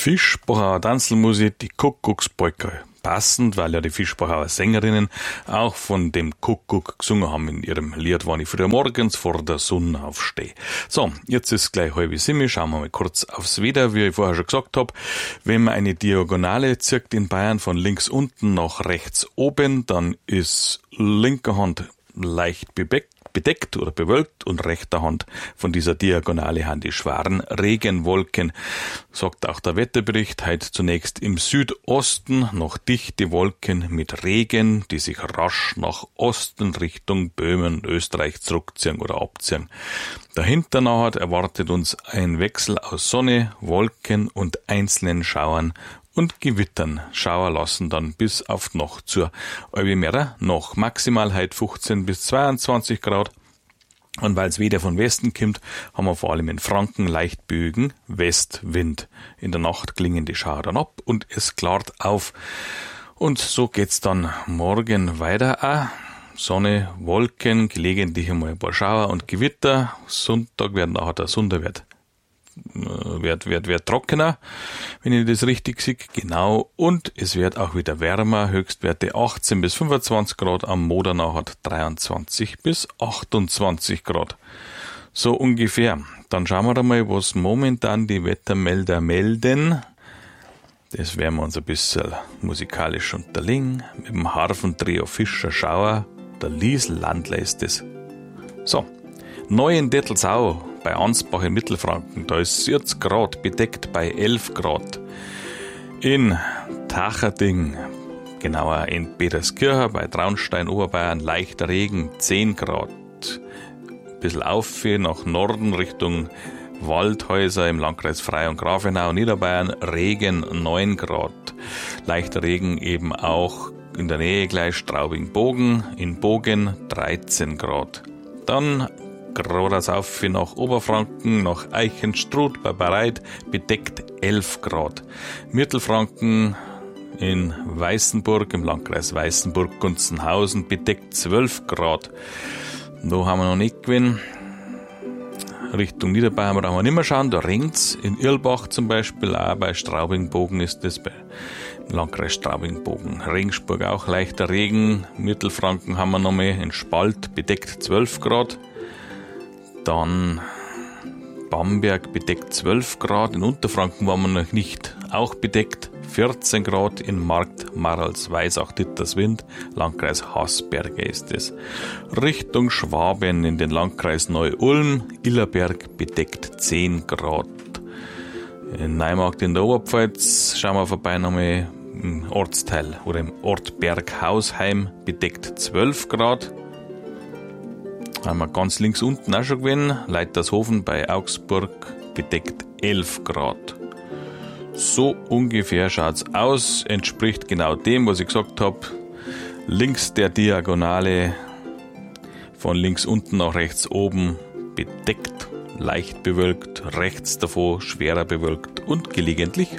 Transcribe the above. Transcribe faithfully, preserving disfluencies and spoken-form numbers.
Fischbachauer Tanzelmusik, die Kuckuckspolka. Passend, weil ja die Fischbachauer Sängerinnen auch von dem Kuckuck gesungen haben in ihrem Lied, wann ich früh morgens vor der Sonne aufstehe. So, jetzt ist gleich halb sieben, schauen wir mal kurz aufs Wetter. Wie ich vorher schon gesagt habe, wenn man eine Diagonale zirkt in Bayern von links unten nach rechts oben, dann ist linke Hand leicht bedeckt. bedeckt oder bewölkt und rechter Hand von dieser Diagonale haben die schweren Regenwolken. Sagt auch der Wetterbericht, heute zunächst im Südosten noch dichte Wolken mit Regen, die sich rasch nach Osten Richtung Böhmen, Österreich zurückziehen oder abziehen. Dahinter nachher erwartet uns ein Wechsel aus Sonne, Wolken und einzelnen Schauern und Gewittern. Schauer lassen dann bis auf die Nacht zur Albemerer noch maximal heute fünfzehn bis zweiundzwanzig Grad. Und weil es wieder von Westen kommt, haben wir vor allem in Franken leicht böigen Westwind. In der Nacht klingen die Schauer dann ab und es klart auf. Und so geht's dann morgen weiter auch. Sonne, Wolken, gelegentlich einmal ein paar Schauer und Gewitter. Sonntag werden nachher der Sonntagwert Wird, wird, wird trockener, wenn ich das richtig sehe. Genau. Und es wird auch wieder wärmer. Höchstwerte achtzehn bis fünfundzwanzig Grad. Am Montag nachher dreiundzwanzig bis achtundzwanzig Grad. So ungefähr. Dann schauen wir mal, was momentan die Wettermelder melden. Das werden wir uns ein bisschen musikalisch unterlegen. Mit dem Harfentrio Fischer Schauer. Der Liesl Landler ist das. So. Neu in Dettelsau bei Ansbach in Mittelfranken, da ist vierzig Grad, bedeckt bei elf Grad. In Tacherding, genauer in Peterskirchen bei Traunstein, Oberbayern, leichter Regen, zehn Grad. Ein bisschen auf nach Norden Richtung Waldhäuser im Landkreis Frei und Grafenau, Niederbayern, Regen, neun Grad. Leichter Regen eben auch in der Nähe gleich Straubing-Bogen, in Bogen dreizehn Grad. Dann geradeaus auf nach Oberfranken, nach Eichenstrut bei Bareit, bedeckt elf Grad. Mittelfranken in Weißenburg, im Landkreis Weißenburg-Gunzenhausen, bedeckt zwölf Grad. Da haben wir noch nicht gewinnen. Richtung Niederbayern brauchen wir nicht mehr schauen, da regnet's. In Irlbach zum Beispiel, auch bei Straubing-Bogen ist das, bei im Landkreis Straubing-Bogen. Regensburg auch leichter Regen. Mittelfranken haben wir noch mehr, in Spalt bedeckt zwölf Grad. Dann Bamberg bedeckt zwölf Grad, in Unterfranken waren wir noch nicht, auch bedeckt vierzehn Grad, in Markt, Marals, Weisach, Ditterswind, Landkreis Haßberge ist es. Richtung Schwaben in den Landkreis Neu-Ulm, Illerberg bedeckt zehn Grad. In Neumarkt in der Oberpfalz schauen wir vorbei nochmal im Ortsteil oder im Ort Berghausheim bedeckt zwölf Grad. Haben wir ganz links unten auch schon gewesen. Leitershofen bei Augsburg bedeckt elf Grad. So ungefähr schaut's aus. Entspricht genau dem, was ich gesagt habe. Links der Diagonale von links unten nach rechts oben bedeckt, leicht bewölkt. Rechts davor schwerer bewölkt und gelegentlich